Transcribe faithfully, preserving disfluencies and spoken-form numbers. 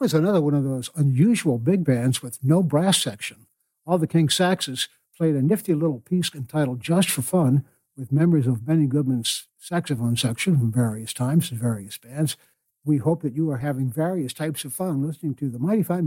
was another one of those unusual big bands with no brass section. All the King Saxes played a nifty little piece entitled Just for Fun with members of Benny Goodman's saxophone section from various times and various bands. We hope that you are having various types of fun listening to the Mighty Fine